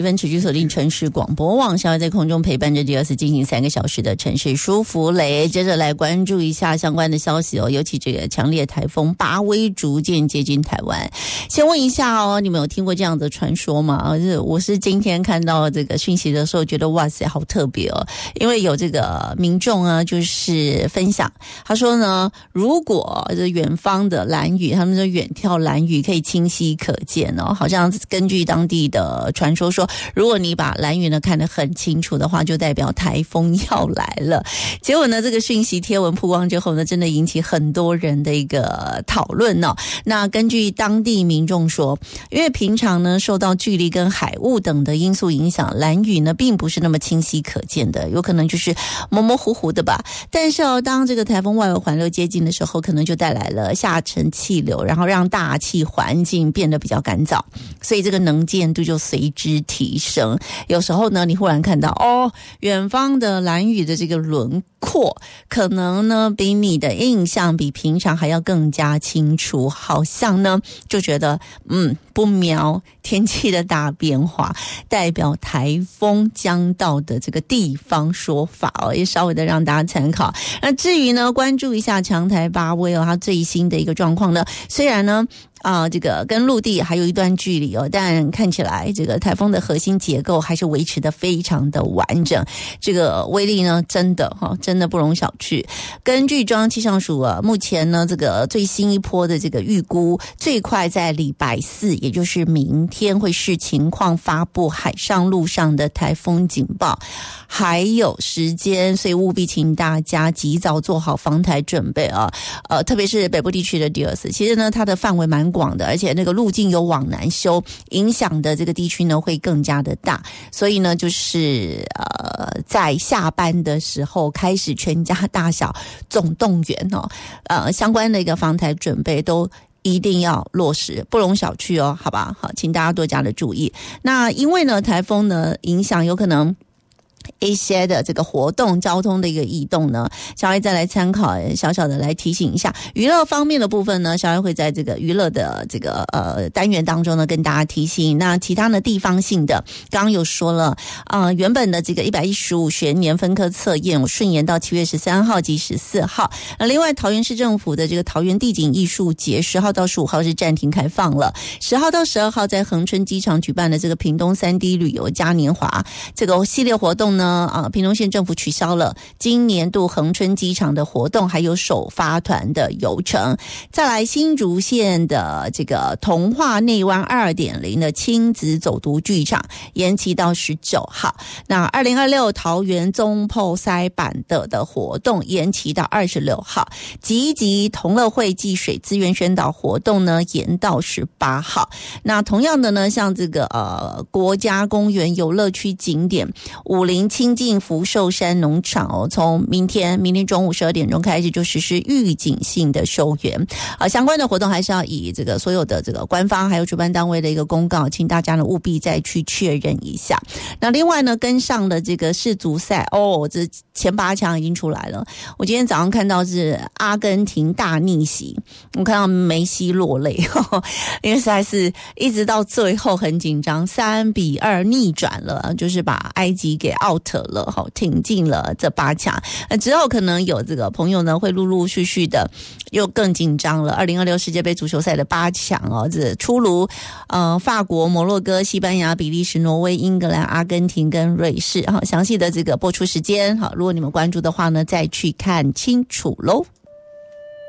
分持续锁定城市广播网，小在空中陪伴着第二次进行3个小时的城市舒服雷。接着来关注一下相关的消息哦，尤其这个强烈台风巴威逐渐接近台湾。先问一下哦，你们有听过这样的传说吗？我是今天看到这个讯息的时候，觉得哇塞，好特别哦，因为有这个民众啊，就是分享，他说呢，如果这远方的兰屿，他们说远眺兰屿可以清晰可见哦，好像根据当地的传说说，如果你把兰屿呢看得很清楚的话，就代表台风要来了。结果呢，这个讯息贴文曝光之后呢，真的引起很多人的一个讨论哦。那根据当地民众说，因为平常呢受到距离跟海雾等的因素影响，兰屿呢并不是那么清晰可见的，有可能就是模模糊糊的吧。但是当这个台风外围环流接近的时候，可能就带来了下沉气流，然后让大气环境变得比较干燥，所以这个能见度就随之提升。有时候呢，你忽然看到远方的兰屿的这个轮廓，可能呢比你的印象比平常还要更加清楚，好像呢就觉得不妙，天气的大变化代表台风将到的这个地方说法哦，也稍微的让大家参考。那至于呢，关注一下强台巴威它最新的一个状况呢，虽然呢这个跟陆地还有一段距离哦，但看起来这个台风的核心结构还是维持的非常的完整，这个威力呢真的不容小觑。根据中央气象署目前呢这个最新一波的这个预估，最快在礼拜4，也就是明天会视情况发布海上陆上的台风警报，还有时间，所以务必请大家及早做好防台准备啊。特别是北部地区的第二次，其实呢它的范围蛮广的，而且那个路径有往南修，影响的这个地区呢会更加的大，所以呢就是在下班的时候开始全家大小总动员相关的一个防台准备都一定要落实，不容小觑哦，好吧？好，请大家多加的注意。那因为呢台风呢影响有可能一些的这个活动交通的一个移动呢，小艾再来参考，小小的来提醒一下。娱乐方面的部分呢，小艾会在这个娱乐的这个单元当中呢跟大家提醒。那其他的地方性的刚刚有说了原本的这个115学年分科测验顺延到7月13号及14号。另外桃园市政府的这个桃园地景艺术节10号到15号是暂停开放了，10号到12号在恒春机场举办的这个屏东3D 旅游嘉年华这个系列活动呢，屏东县政府取消了今年度恒春机场的活动，还有首发团的游程。再来新竹县的这个童话内湾 2.0 的亲子走读剧场延期到19号。那2026桃园中破塞版的活动延期到26号。集集同乐会暨水资源宣导活动呢延到18号。那同样的呢，像这个国家公园游乐区景点武陵清境福寿山农场从明天中午12点钟开始就实施预警性的休园。相关的活动还是要以这个所有的这个官方还有主办单位的一个公告，请大家呢务必再去确认一下。那另外呢，跟上的这个世足赛这前8强已经出来了。我今天早上看到是阿根廷大逆袭，我看到梅西落泪因为实在是一直到最后很紧张，3-2逆转了，就是把埃及给 out 了，挺进了这8强。之后可能有这个朋友呢会陆陆续续的又更紧张了。2026世界杯足球赛的8强这出炉法国、摩洛哥、西班牙、比利时、挪威、英格兰、阿根廷跟瑞士。详细的这个播出时间如果你们关注的话呢，再去看清楚咯。